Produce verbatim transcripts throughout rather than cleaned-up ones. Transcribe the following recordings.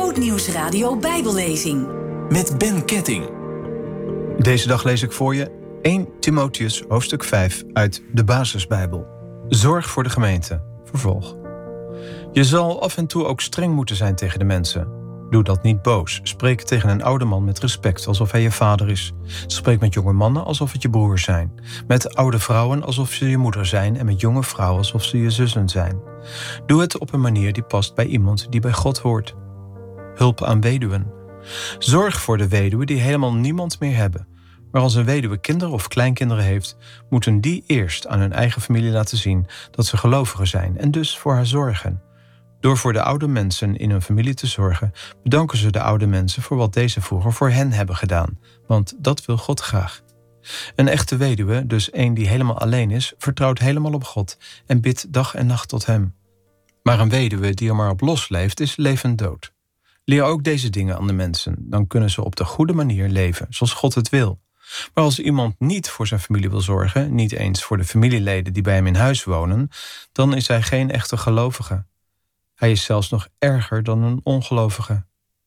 Goed Nieuws Radio Bijbellezing. Met Ben Ketting. Deze dag lees ik voor je eerste Timotheus hoofdstuk vijf uit de Basisbijbel. Zorg voor de gemeente. Vervolg. Je zal af en toe ook streng moeten zijn tegen de mensen. Doe dat niet boos. Spreek tegen een oude man met respect, alsof hij je vader is. Spreek met jonge mannen alsof het je broers zijn. Met oude vrouwen alsof ze je moeder zijn. En met jonge vrouwen alsof ze je zussen zijn. Doe het op een manier die past bij iemand die bij God hoort. Hulp aan weduwen. Zorg voor de weduwen die helemaal niemand meer hebben. Maar als een weduwe kinderen of kleinkinderen heeft, moeten die eerst aan hun eigen familie laten zien dat ze gelovigen zijn en dus voor haar zorgen. Door voor de oude mensen in hun familie te zorgen, bedanken ze de oude mensen voor wat deze vroeger voor hen hebben gedaan. Want dat wil God graag. Een echte weduwe, dus een die helemaal alleen is, vertrouwt helemaal op God en bidt dag en nacht tot hem. Maar een weduwe die er maar op los leeft, is levend dood. Leer ook deze dingen aan de mensen, dan kunnen ze op de goede manier leven, zoals God het wil. Maar als iemand niet voor zijn familie wil zorgen, niet eens voor de familieleden die bij hem in huis wonen, dan is hij geen echte gelovige. Hij is zelfs nog erger dan een ongelovige.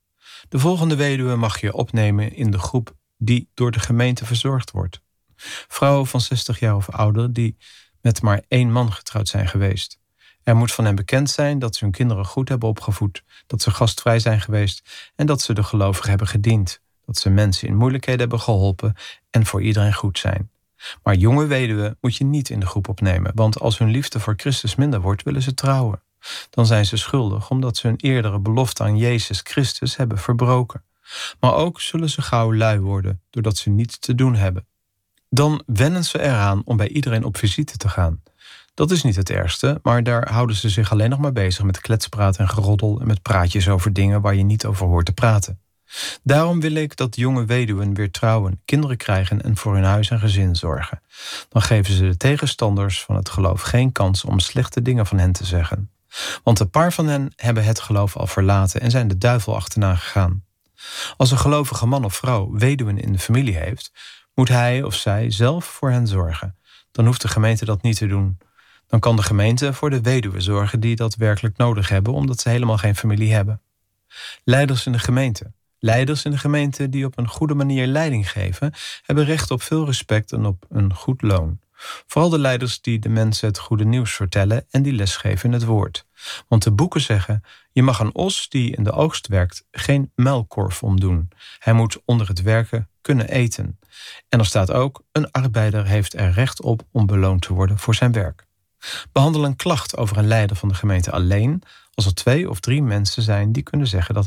De volgende weduwe mag je opnemen in de groep die door de gemeente verzorgd wordt. Vrouwen van zestig jaar of ouder die met maar één man getrouwd zijn geweest. Er moet van hen bekend zijn dat ze hun kinderen goed hebben opgevoed, dat ze gastvrij zijn geweest en dat ze de gelovigen hebben gediend, dat ze mensen in moeilijkheden hebben geholpen en voor iedereen goed zijn. Maar jonge weduwen moet je niet in de groep opnemen, want als hun liefde voor Christus minder wordt, willen ze trouwen. Dan zijn ze schuldig omdat ze hun eerdere belofte aan Jezus Christus hebben verbroken. Maar ook zullen ze gauw lui worden, doordat ze niets te doen hebben. Dan wennen ze eraan om bij iedereen op visite te gaan. Dat is niet het ergste, maar daar houden ze zich alleen nog maar bezig met kletspraat en geroddel en met praatjes over dingen waar je niet over hoort te praten. Daarom wil ik dat jonge weduwen weer trouwen, kinderen krijgen en voor hun huis en gezin zorgen. Dan geven ze de tegenstanders van het geloof geen kans om slechte dingen van hen te zeggen. Want een paar van hen hebben het geloof al verlaten en zijn de duivel achterna gegaan. Als een gelovige man of vrouw weduwen in de familie heeft, moet hij of zij zelf voor hen zorgen. Dan hoeft de gemeente dat niet te doen. Dan kan de gemeente voor de weduwen zorgen die dat werkelijk nodig hebben, omdat ze helemaal geen familie hebben. Leiders in de gemeente. Leiders in de gemeente die op een goede manier leiding geven, hebben recht op veel respect en op een goed loon. Vooral de leiders die de mensen het goede nieuws vertellen en die lesgeven in het woord. Want de boeken zeggen, je mag een os die in de oogst werkt geen muilkorf omdoen. Hij moet onder het werken kunnen eten. En er staat ook, een arbeider heeft er recht op om beloond te worden voor zijn werk. Behandel een klacht over een leider van de gemeente alleen als er twee of drie mensen zijn die kunnen zeggen dat